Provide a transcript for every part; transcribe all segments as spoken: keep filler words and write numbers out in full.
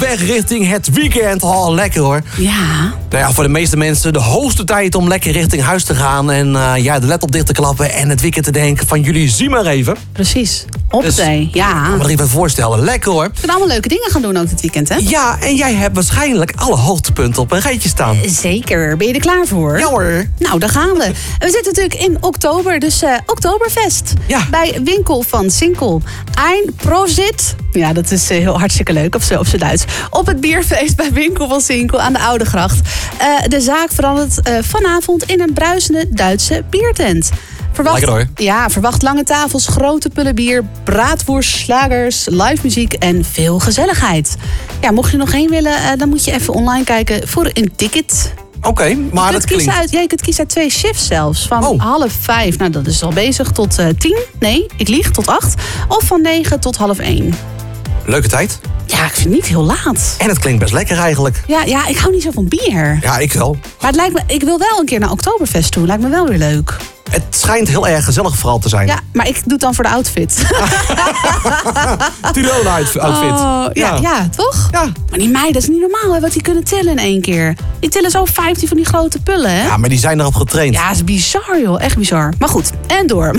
weg richting het weekend. Oh, lekker hoor. Ja. Nou ja, voor de meeste mensen de hoogste tijd om lekker richting huis te gaan. En uh, ja, de laptop dicht te klappen en het weekend te denken van jullie zien maar even. Precies. Hoppatee, dus, ja. Ik kan me er even voorstellen. Lekker hoor. We kunnen allemaal leuke dingen gaan doen ook dit weekend, hè? Ja, en jij hebt waarschijnlijk alle hoogtepunten op een rijtje staan. Zeker. Ben je er klaar voor? Ja hoor. Nou, daar gaan we. We zitten natuurlijk in oktober, dus uh, Oktoberfest. Ja. Bij Winkel van Sinkel. Ein Prosit. Ja, dat is uh, heel hartstikke leuk op z'n Duits. Op het bierfeest bij Winkel van Sinkel aan de Oudegracht. Uh, de zaak verandert uh, vanavond in een bruisende Duitse biertent. Verwacht, Lekker hoor. Ja, verwacht lange tafels, grote pullen bier, braadworst, slagers, live muziek en veel gezelligheid. Ja, mocht je er nog heen willen, uh, dan moet je even online kijken voor een ticket. Oké, okay, maar dat klinkt... Uit, ja, je kunt kiezen uit twee shifts zelfs. Van oh. half vijf, nou dat is al bezig, tot uh, tien. Nee, ik lieg, tot acht. Of van negen tot half één. Leuke tijd. Ja, ik vind het niet heel laat. En het klinkt best lekker eigenlijk. Ja, ja, ik hou niet zo van bier. Ja, ik wel. Maar het lijkt me, ik wil wel een keer naar Oktoberfest toe. Lijkt me wel weer leuk. Het schijnt heel erg gezellig vooral te zijn. Ja, maar ik doe het dan voor de outfit. Tirol-outfit. Oh, ja, ja. ja, toch? Ja. Maar die meiden, dat is niet normaal hè, wat die kunnen tillen in één keer. Die tillen zo vijftien van die grote pullen, hè? Ja, maar die zijn erop getraind. Ja, dat is bizar, joh. Echt bizar. Maar goed, en door.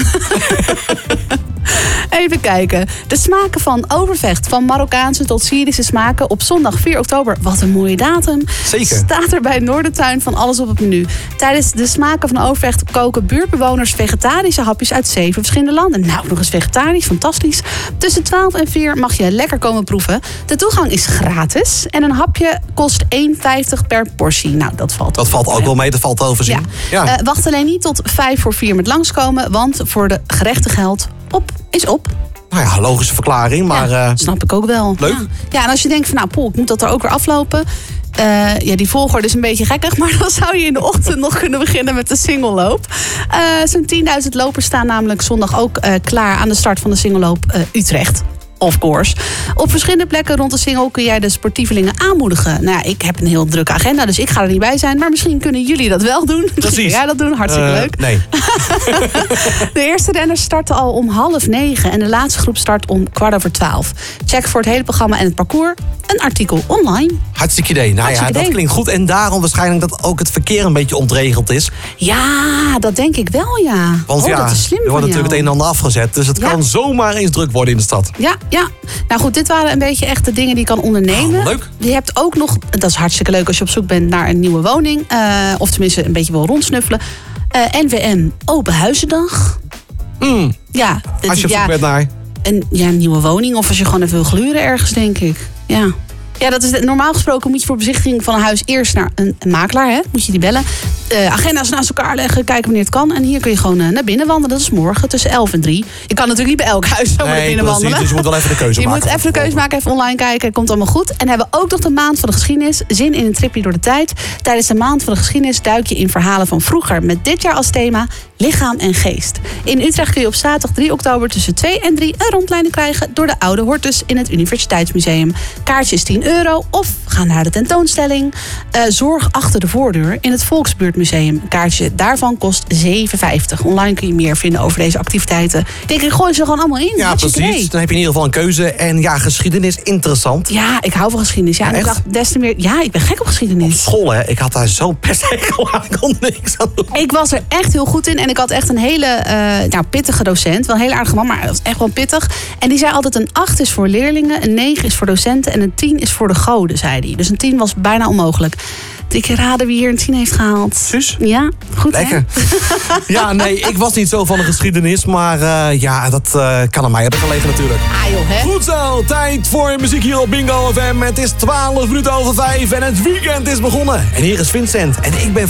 Even kijken. De smaken van Overvecht. Van Marokkaanse tot Syrische smaken op zondag vier oktober. Wat een mooie datum. Zeker. Staat er bij Noordertuin van alles op het menu. Tijdens de smaken van Overvecht koken buurtbewoners vegetarische hapjes uit zeven verschillende landen. Nou, nog eens vegetarisch. Fantastisch. Tussen twaalf en vier mag je lekker komen proeven. De toegang is gratis. En een hapje kost één vijftig per portie. Nou, dat valt Dat valt ook wel mee. Dat valt te overzien. Ja. Ja. Uh, wacht alleen niet tot vijf voor vier met langskomen. Want voor de gerechten geldt op is op. Nou ja, logische verklaring, maar... Ja, uh, snap ik ook wel. Leuk. Ja. ja, en als je denkt van nou, Pol, ik moet dat er ook weer aflopen. Uh, ja, die volgorde is een beetje gekkig, maar dan zou je in de ochtend nog kunnen beginnen met de singelloop. Uh, Zo'n tienduizend lopers staan namelijk zondag ook uh, klaar aan de start van de singelloop uh, Utrecht. Of course. Op verschillende plekken rond de Singel kun jij de sportievelingen aanmoedigen. Nou ja, ik heb een heel drukke agenda, dus ik ga er niet bij zijn. Maar misschien kunnen jullie dat wel doen. Precies. Kun jij dat doen? Hartstikke uh, leuk. Nee. De eerste renners starten al om half negen en de laatste groep start om kwart over twaalf. Check voor het hele programma en het parcours een artikel online. Hartstikke idee. Nou Hartstikke ja, dat idee. klinkt goed. En daarom waarschijnlijk dat ook het verkeer een beetje ontregeld is. Ja, dat denk ik wel, ja. Want oh, ja, dat is slim er wordt van jou. natuurlijk het een en ander afgezet. Dus het Ja. kan zomaar eens druk worden in de stad. Ja, ja. Nou goed, dit waren een beetje echt de dingen die je kan ondernemen. Oh, leuk. Je hebt ook nog, dat is hartstikke leuk als je op zoek bent naar een nieuwe woning. Uh, of tenminste een beetje wil rondsnuffelen. Uh, N W M Open Huizendag. Mm. Ja, het, Als je op ja, zoek bent naar... een, ja, een nieuwe woning. Of als je gewoon even wil gluren ergens, denk ik. Ja. Ja, dat is de, normaal gesproken moet je voor bezichtiging van een huis eerst naar een, een makelaar. Hè? Moet je die bellen. Uh, agenda's naast elkaar leggen, kijken wanneer het kan. En hier kun je gewoon uh, naar binnen wandelen. Dat is morgen tussen elf en drie. Je kan natuurlijk niet bij elk huis zomaar Nee, naar binnen precies, wandelen. dus je moet wel even de keuze je maken. moet even de keuze maken, even online kijken. Komt allemaal goed. En hebben we ook nog de maand van de geschiedenis. Zin in een tripje door de tijd. Tijdens de maand van de geschiedenis duik je in verhalen van vroeger. Met dit jaar als thema lichaam en geest. In Utrecht kun je op zaterdag drie oktober tussen twee en drie een rondleiding krijgen door de Oude Hortus in het Universiteitsmuseum. Kaartje is tien euro of ga naar de tentoonstelling uh, Zorg achter de voordeur in het Volksbuurtmuseum. Een kaartje daarvan kost zeven vijftig. Online kun je meer vinden over deze activiteiten. Ik denk, ik gooi ze gewoon allemaal in. Ja, Hartstikke precies. idee. Dan heb je in ieder geval een keuze. En ja, geschiedenis, interessant. Ja, ik hou van geschiedenis. Ja, Ja, en ik echt? dacht des te meer. Ja, ik ben gek op Op geschiedenis. school, hè. Ik had daar zo'n pesthekel aan. Ik kon niks aan doen. Ik was er echt heel goed in. En ik had echt een hele uh, nou, pittige docent. Wel een hele aardige man, maar dat was echt wel pittig. En die zei altijd een acht is voor leerlingen, een negen is voor docenten en een tien is voor de goden, zei hij. Dus een tien was bijna onmogelijk. Drie keer raden wie hier een tien heeft gehaald. Sus? Ja, goed Lekker. hè? Ja, nee, ik was niet zo van de geschiedenis. Maar uh, ja, dat uh, kan aan mij hebben gelegen natuurlijk. Ah joh, hè? Goed zo, tijd voor muziek hier op Bingo F M. Het is twaalf minuten over vijf en het weekend is begonnen. En hier is Vincent en ik ben